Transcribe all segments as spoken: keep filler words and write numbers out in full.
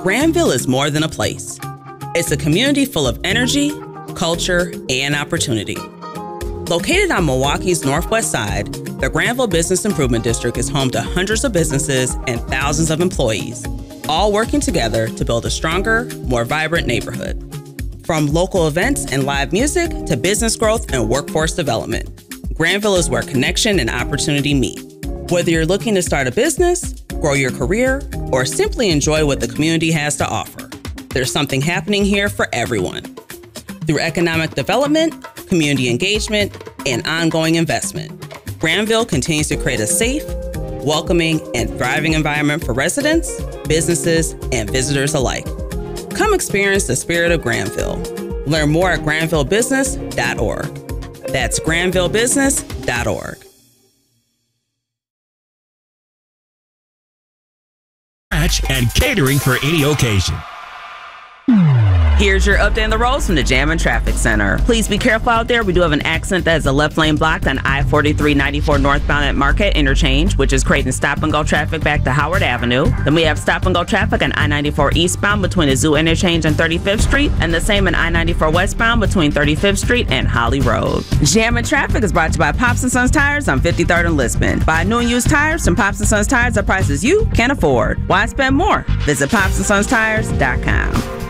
Granville is more than a place. It's a community full of energy, culture, and opportunity. Located on Milwaukee's northwest side, the Granville Business Improvement District is home to hundreds of businesses and thousands of employees, all working together to build a stronger, more vibrant neighborhood. From local events and live music to business growth and workforce development, Granville is where connection and opportunity meet. Whether you're looking to start a business, grow your career, or simply enjoy what the community has to offer, there's something happening here for everyone. Through economic development, community engagement, and ongoing investment, Granville continues to create a safe, welcoming, and thriving environment for residents, businesses, and visitors alike. Come experience the spirit of Granville. Learn more at granville business dot org. That's granville business dot org. And catering for any occasion. Here's your update on the roads from the Jam and Traffic Center. Please be careful out there. We do have an accident that is a left lane blocked on I forty-three ninety-four northbound at Marquette Interchange, which is creating stop-and-go traffic back to Howard Avenue. Then we have stop-and-go traffic on I ninety-four eastbound between the Zoo Interchange and thirty-fifth Street, and the same on I ninety-four westbound between thirty-fifth Street and Holly Road. Jam and Traffic is brought to you by Pops and Sons Tires on fifty-third and Lisbon. Buy new and used tires from Pops and Sons Tires at prices you can afford. Why spend more? Visit pops and sons tires dot com.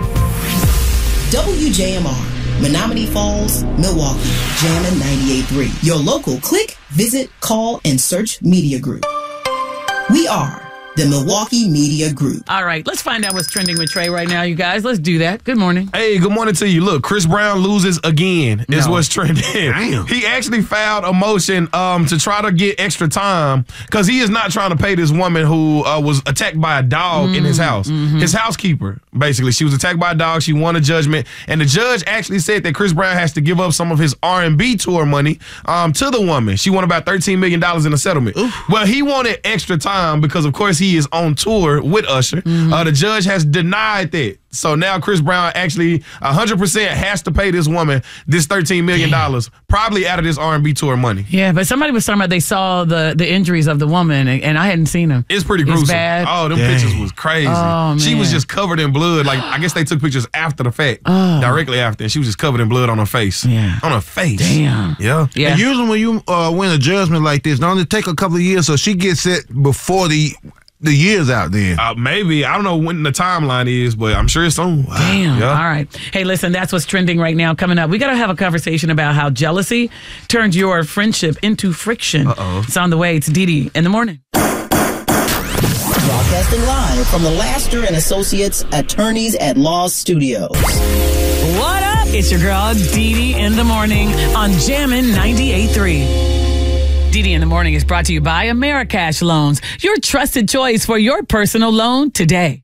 W J M R, Menominee Falls, Milwaukee, Jammin' ninety-eight point three. Your local click, visit, call, and search media group. We are the Milwaukee Media Group. All right, let's find out what's trending with Trey right now, you guys. Let's do that. Good morning. Hey, good morning to you. Look, Chris Brown loses again is No. what's trending. Damn. He actually filed a motion um, to try to get extra time because he is not trying to pay this woman who uh, was attacked by a dog mm, in his house. Mm-hmm. His housekeeper, basically. She was attacked by a dog. She won a judgment. And the judge actually said that Chris Brown has to give up some of his R and B tour money um, to the woman. She won about thirteen million dollars in a settlement. Oof. Well, he wanted extra time because, of course, he is on tour with Usher. Mm-hmm. Uh, the judge has denied that. So now Chris Brown actually one hundred percent has to pay this woman this thirteen million dollars, Damn. Probably out of this R and B tour money. Yeah, but somebody was talking about they saw the, the injuries of the woman, and, and I hadn't seen them. It's pretty gruesome. It's bad. Oh, them Dang. pictures was crazy. Oh, she man. was just covered in blood. Like, I guess they took pictures after the fact, oh. directly after, and she was just covered in blood on her face. Yeah. On her face. Damn. Yeah. Yeah. And usually when you uh, win a judgment like this, don't it take a couple of years so she gets it before the the year's out there? Uh, maybe. I don't know when the timeline is, but I'm sure it's soon. Damn. Yeah. All right. Hey, listen, that's what's trending right now. Coming up, we got to have a conversation about how jealousy turns your friendship into friction. Uh-oh. It's on the way. It's Dee Dee in the morning. Broadcasting live from the Laster and Associates Attorneys at Law Studios. What up? It's your girl, Dee Dee in the morning on Jammin' ninety-eight point three. Dee Dee in the morning is brought to you by Americash Loans, your trusted choice for your personal loan today.